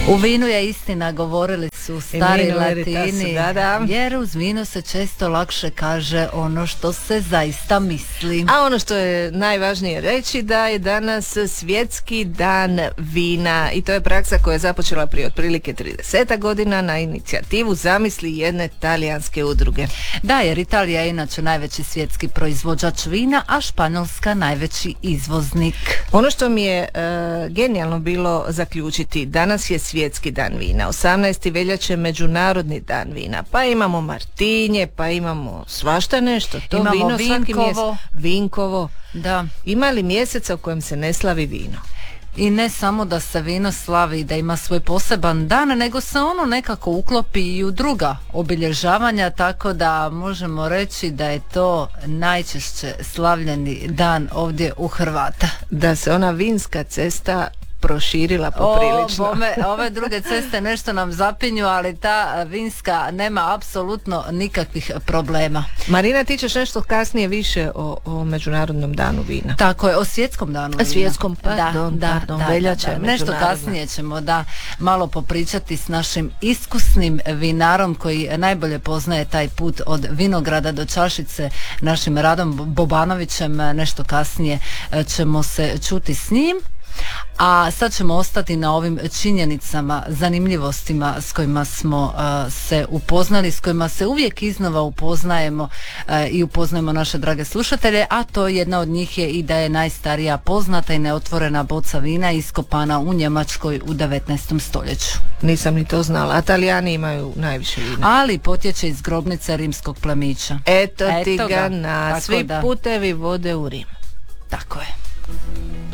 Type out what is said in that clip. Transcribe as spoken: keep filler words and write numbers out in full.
U vinu je istina, govorili su stari Latini, da, da. jer uz vino se često lakše kaže ono što se zaista misli. A ono što je najvažnije reći da je danas svjetski dan vina i to je praksa koja je započela prije otprilike trideset godina na inicijativu zamisli jedne talijanske udruge. Da, jer Italija je inače najveći svjetski proizvođač vina, a Španjolska najveći izvoznik. Ono što mi je e, genijalno bilo zaključiti, danas je svjetski dan vina, osamnaesti veljače međunarodni dan vina, pa imamo Martinje, pa imamo svašta nešto, to imamo vino svaki vinkovo. mjesec, vinkovo. Da. Ima li mjeseca u kojem se ne slavi vino? I ne samo da se vino slavi, da ima svoj poseban dan, nego se ono nekako uklopi i u druga obilježavanja, tako da možemo reći da je to najčešće slavljeni dan ovdje u Hrvata. Da se ona vinska cesta proširila poprilično. O, bome, ove druge ceste nešto nam zapinju, ali ta vinska nema apsolutno nikakvih problema. Marina, ti ćeš nešto kasnije više o, o Međunarodnom danu vina. Tako je, o svjetskom danu vina. Svjetskom, pardon, da, pardon, da, veljača da, da. Nešto kasnije ćemo da malo popričati s našim iskusnim vinarom koji najbolje poznaje taj put od vinograda do čašice, našim Radom Bobanovićem. Nešto kasnije ćemo se čuti s njim. A sad ćemo ostati na ovim činjenicama, zanimljivostima s kojima smo uh, se upoznali, s kojima se uvijek iznova upoznajemo uh, i upoznajemo naše drage slušatelje, a to jedna od njih je i da je najstarija poznata i neotvorena boca vina iskopana u Njemačkoj u devetnaestom stoljeću. Nisam ni to znala, a Talijani imaju najviše vina. Ali potječe iz grobnice rimskog plemića. Eto, Eto ti ga ga. na Tako svi da. putevi vode u Rim. Tako je.